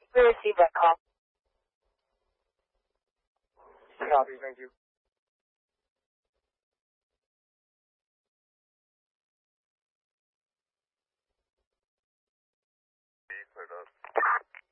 We received that call. Copy, thank you. Cleared up.